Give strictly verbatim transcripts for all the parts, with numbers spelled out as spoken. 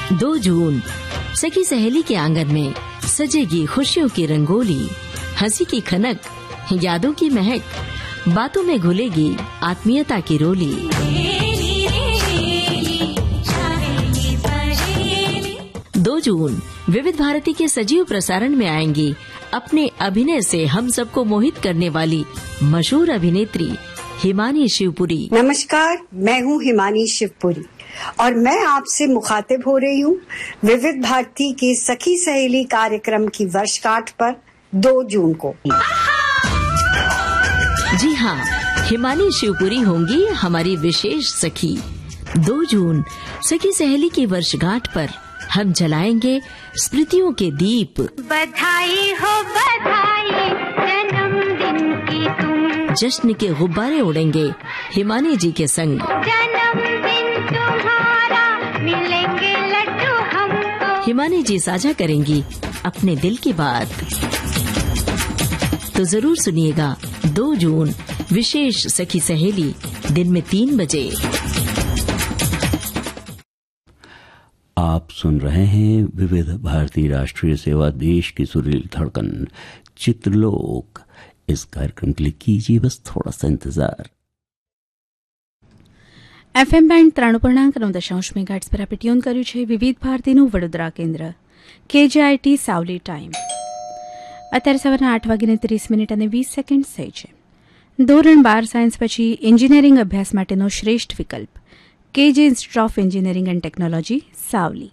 दो जून सखी सहेली के आंगन में सजेगी खुशियों की रंगोली, हंसी की खनक, यादों की महक, बातों में घुलेगी आत्मीयता की रोली। दो जून विविध भारती के सजीव प्रसारण में आएंगी अपने अभिनय से हम सबको मोहित करने वाली मशहूर अभिनेत्री हिमानी शिवपुरी। नमस्कार, मैं हूँ हिमानी शिवपुरी और मैं आपसे मुखातिब हो रही हूँ विविध भारती के सखी सहेली कार्यक्रम की वर्षगांठ पर दो जून को। जी हाँ, हिमानी शिवपुरी होंगी हमारी विशेष सखी। दो जून सखी सहेली की वर्षगांठ पर हम जलाएंगे स्मृतियों के दीप। बधाई हो बधाई जन्मदिन की तुम, जश्न के गुब्बारे उड़ेंगे हिमानी जी के संग। जन्मदिन तुम्हारा मिलेंगे लड्डू हमको। हिमानी जी साझा करेंगी अपने दिल की बात। तो जरूर सुनिएगा दो जून विशेष सखी सहेली दिन में तीन बजे। आप सुन रहे हैं विविध भारती राष्ट्रीय सेवा, देश की सुरीली धड़कन, चित्रलोक। इस कार्यक्रम के लिए कीजिए बस थोड़ा सा इंतजार। એફએમ બેન્ડ ત્રાણું પૂર્ણાંક નવ દશાંશ મેગાહર્ટ્ઝ પર આપણે ટ્યુન કર્યું છે વિવિધ ભારતીનું વડોદરા કેન્દ્ર કેજીઆઈટી સાવલી ટાઈમ। અત્યારે સવારના આઠ વાગીને ત્રીસ મિનિટ અને વીસ સેકન્ડ થઈ છે। ધોરણ બાર સાયન્સ પછી એન્જિનિયરિંગ અભ્યાસ માટેનો શ્રેષ્ઠ વિકલ્પ કેજે institute of engineering and technology Savli.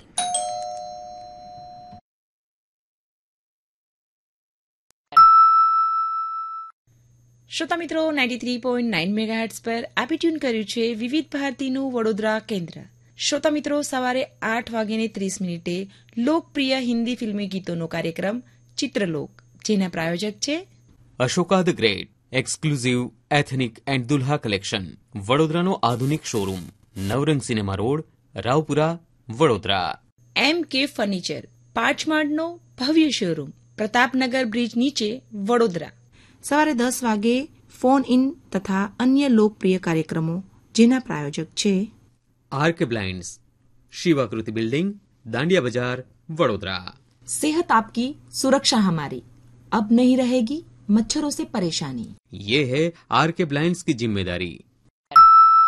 શ્રોતા મિત્રો, ninety three point nine megahertz પર આપી ટ્યુન કર્યું છે વિવિધ ભારતીનું વડોદરા કેન્દ્ર। શ્રોતા મિત્રો, સવારે આઠ વાગ્યાને ત્રીસ મિનિટે લોકપ્રિય હિન્દી ફિલ્મી ગીતોનો કાર્યક્રમ ચિત્રલોક, જેના પ્રાયોજક છે Ashoka the great exclusive ethnic and Dulha collection, વડોદરાનો આધુનિક શોરૂમ, નવરંગ સિનેમા રોડ, રાવપુરા, વડોદરા। એમ કે ફર્નિચર, પાંચમાળનો ભવ્ય શોરૂમ, પ્રતાપનગર બ્રિજ નીચે, વડોદરા। સવારે દસ વાગે ફોન ઇન તથા અન્ય લોકપ્રિય કાર્યક્રમો, જેના પ્રાયોજક છે આરકે બ્લાઇન્ડ્સ, શિવાકૃતિ બિલ્ડિંગ, દાંડિયા બજાર, વડોદરા। सेहत आपकी सुरक्षा हमारी, अब नहीं रहेगी मच्छरों से परेशानी। ये है आरके ब्लाइंड्स की जिम्मेदारी।